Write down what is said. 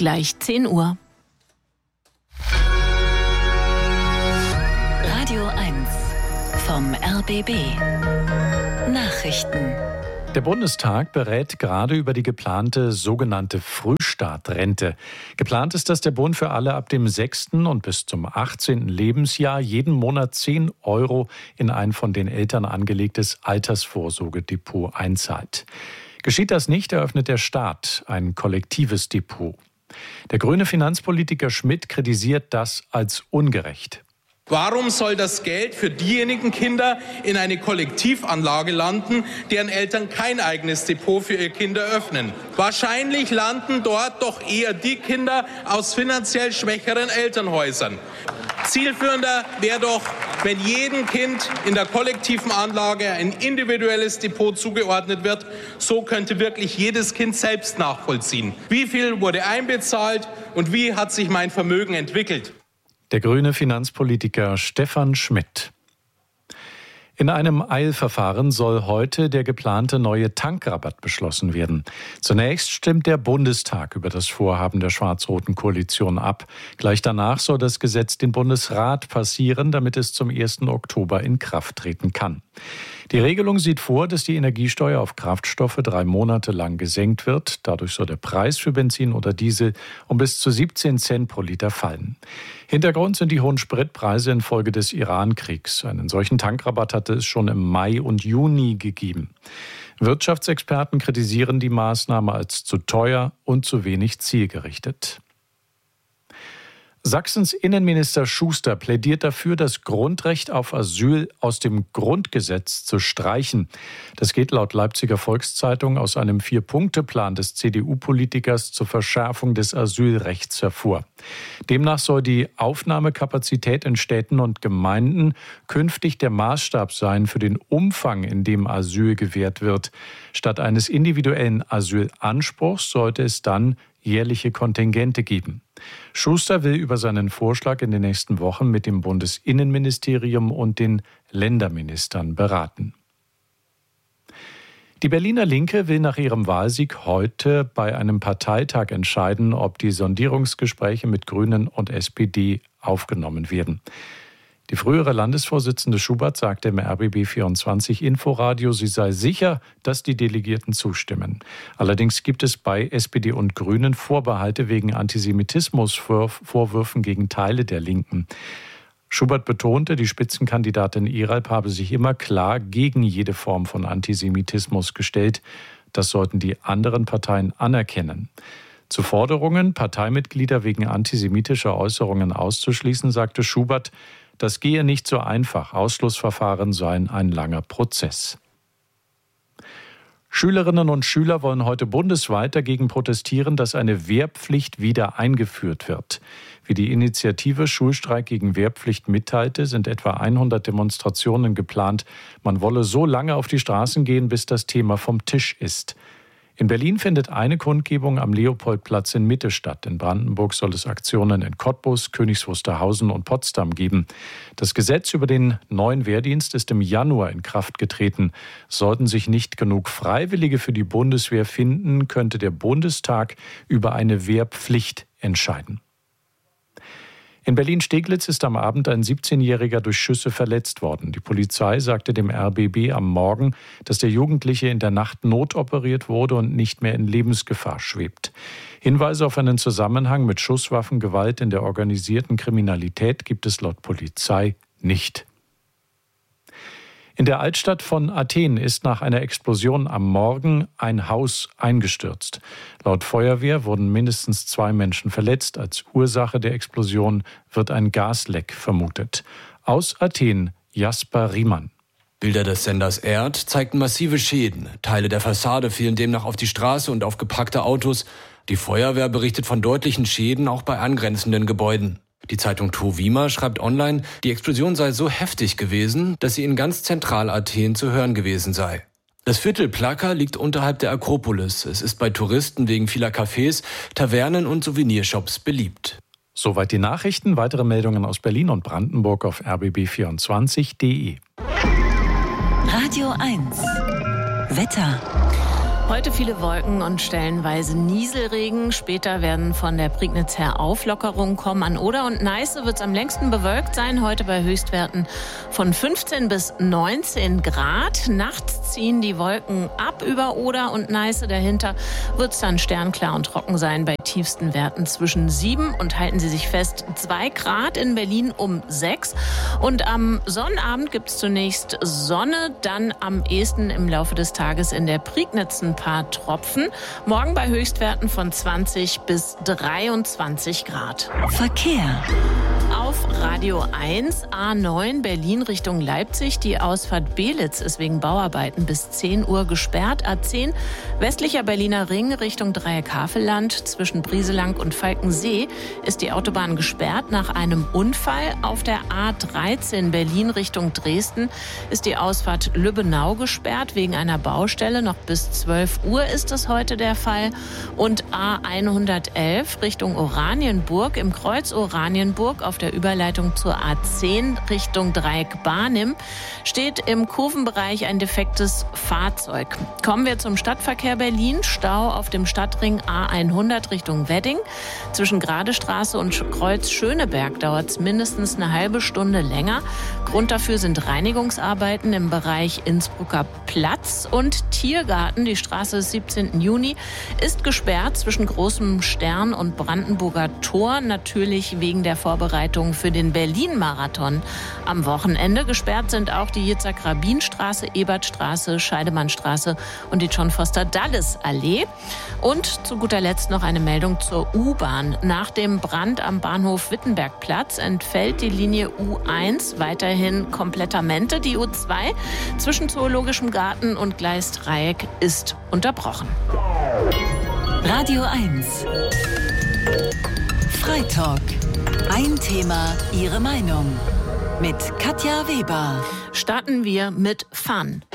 gleich 10 Uhr. Radio 1 vom RBB. Nachrichten. Der Bundestag berät gerade über die geplante sogenannte Frühstartrente. Geplant ist, dass der Bund für alle ab dem 6. und bis zum 18. Lebensjahr jeden Monat 10 € in ein von den Eltern angelegtes Altersvorsorgedepot einzahlt. Geschieht das nicht, eröffnet der Staat ein kollektives Depot. Der grüne Finanzpolitiker Schmidt kritisiert das als ungerecht. Warum soll das Geld für diejenigen Kinder in eine Kollektivanlage landen, deren Eltern kein eigenes Depot für ihr Kind eröffnen? Wahrscheinlich landen dort doch eher die Kinder aus finanziell schwächeren Elternhäusern. Zielführender wäre doch, wenn jedem Kind in der kollektiven Anlage ein individuelles Depot zugeordnet wird. So könnte wirklich jedes Kind selbst nachvollziehen, wie viel wurde einbezahlt und wie hat sich mein Vermögen entwickelt. Der grüne Finanzpolitiker Stefan Schmidt. In einem Eilverfahren soll heute der geplante neue Tankrabatt beschlossen werden. Zunächst stimmt der Bundestag über das Vorhaben der schwarz-roten Koalition ab. Gleich danach soll das Gesetz den Bundesrat passieren, damit es zum 1. Oktober in Kraft treten kann. Die Regelung sieht vor, dass die Energiesteuer auf Kraftstoffe 3 Monate lang gesenkt wird. Dadurch soll der Preis für Benzin oder Diesel um bis zu 17 Cent pro Liter fallen. Hintergrund sind die hohen Spritpreise infolge des Iran-Kriegs. Einen solchen Tankrabatt hatte es schon im Mai und Juni gegeben. Wirtschaftsexperten kritisieren die Maßnahme als zu teuer und zu wenig zielgerichtet. Sachsens Innenminister Schuster plädiert dafür, das Grundrecht auf Asyl aus dem Grundgesetz zu streichen. Das geht laut Leipziger Volkszeitung aus einem 4-Punkte-Plan des CDU-Politikers zur Verschärfung des Asylrechts hervor. Demnach soll die Aufnahmekapazität in Städten und Gemeinden künftig der Maßstab sein für den Umfang, in dem Asyl gewährt wird. Statt eines individuellen Asylanspruchs sollte es dann jährliche Kontingente geben. Schuster will über seinen Vorschlag in den nächsten Wochen mit dem Bundesinnenministerium und den Länderministern beraten. Die Berliner Linke will nach ihrem Wahlsieg heute bei einem Parteitag entscheiden, ob die Sondierungsgespräche mit Grünen und SPD aufgenommen werden. Die frühere Landesvorsitzende Schubert sagte im RBB24 Inforadio, sie sei sicher, dass die Delegierten zustimmen. Allerdings gibt es bei SPD und Grünen Vorbehalte wegen Antisemitismusvorwürfen gegen Teile der Linken. Schubert betonte, die Spitzenkandidatin Iralp habe sich immer klar gegen jede Form von Antisemitismus gestellt. Das sollten die anderen Parteien anerkennen. Zu Forderungen, Parteimitglieder wegen antisemitischer Äußerungen auszuschließen, sagte Schubert, das gehe nicht so einfach. Ausschlussverfahren seien ein langer Prozess. Schülerinnen und Schüler wollen heute bundesweit dagegen protestieren, dass eine Wehrpflicht wieder eingeführt wird. Wie die Initiative Schulstreik gegen Wehrpflicht mitteilte, sind etwa 100 Demonstrationen geplant. Man wolle so lange auf die Straßen gehen, bis das Thema vom Tisch ist. In Berlin findet eine Kundgebung am Leopoldplatz in Mitte statt. In Brandenburg soll es Aktionen in Cottbus, Königs Wusterhausen und Potsdam geben. Das Gesetz über den neuen Wehrdienst ist im Januar in Kraft getreten. Sollten sich nicht genug Freiwillige für die Bundeswehr finden, könnte der Bundestag über eine Wehrpflicht entscheiden. In Berlin-Steglitz ist am Abend ein 17-Jähriger durch Schüsse verletzt worden. Die Polizei sagte dem RBB am Morgen, dass der Jugendliche in der Nacht notoperiert wurde und nicht mehr in Lebensgefahr schwebt. Hinweise auf einen Zusammenhang mit Schusswaffengewalt in der organisierten Kriminalität gibt es laut Polizei nicht. In der Altstadt von Athen ist nach einer Explosion am Morgen ein Haus eingestürzt. Laut Feuerwehr wurden mindestens 2 Menschen verletzt. Als Ursache der Explosion wird ein Gasleck vermutet. Aus Athen, Jasper Riemann. Bilder des Senders ERD zeigten massive Schäden. Teile der Fassade fielen demnach auf die Straße und auf gepackte Autos. Die Feuerwehr berichtet von deutlichen Schäden auch bei angrenzenden Gebäuden. Die Zeitung Trovima schreibt online, die Explosion sei so heftig gewesen, dass sie in ganz Zentral-Athen zu hören gewesen sei. Das Viertel Plaka liegt unterhalb der Akropolis. Es ist bei Touristen wegen vieler Cafés, Tavernen und Souvenirshops beliebt. Soweit die Nachrichten. Weitere Meldungen aus Berlin und Brandenburg auf rbb24.de. Radio 1 Wetter. Heute viele Wolken und stellenweise Nieselregen. Später werden von der Prignitz her Auflockerungen kommen. An Oder und Neiße wird es am längsten bewölkt sein. Heute bei Höchstwerten von 15 bis 19 Grad. Nachts ziehen die Wolken ab über Oder und Neiße. Dahinter wird es dann sternklar und trocken sein bei tiefsten Werten zwischen 7 und, halten Sie sich fest, 2 Grad. In Berlin um 6. Und am Sonnabend gibt es zunächst Sonne. Dann am ehesten im Laufe des Tages in der Prignitz ein paar Tropfen. Morgen bei Höchstwerten von 20 bis 23 Grad. Verkehr. Auf Radio 1, A9 Berlin Richtung Leipzig. Die Ausfahrt Belitz ist wegen Bauarbeiten bis 10 Uhr gesperrt. A10 westlicher Berliner Ring Richtung Dreieck Havelland. Zwischen Brieselang und Falkensee ist die Autobahn gesperrt nach einem Unfall. Auf der A13 Berlin Richtung Dresden ist die Ausfahrt Lübbenau gesperrt wegen einer Baustelle. Noch bis 12 Uhr ist es heute der Fall. Und A111 Richtung Oranienburg im Kreuz Oranienburg auf der Überleitung zur A10 Richtung Dreieck Barnim steht im Kurvenbereich ein defektes Fahrzeug. Kommen wir zum Stadtverkehr Berlin. Stau auf dem Stadtring A100 Richtung Wedding. Zwischen Gradestraße und Kreuz Schöneberg dauert es mindestens eine halbe Stunde länger. Grund dafür sind Reinigungsarbeiten im Bereich Innsbrucker Platz und Tiergarten. Die Straße des 17. Juni ist gesperrt zwischen Großem Stern und Brandenburger Tor. Natürlich wegen der Vorbereitung für den Berlin-Marathon am Wochenende. Gesperrt sind auch die Yitzhak-Rabin-Straße, Ebertstraße, Scheidemannstraße und die John-Foster-Dulles-Allee. Und zu guter Letzt noch eine Meldung zur U-Bahn. Nach dem Brand am Bahnhof Wittenbergplatz entfällt die Linie U1 weiterhin komplettamente. Die U2 zwischen Zoologischem Garten und Gleisdreieck ist unterbrochen. Radio 1. Freitalk. Ein Thema, Ihre Meinung. Mit Katja Weber. Starten wir mit Fun.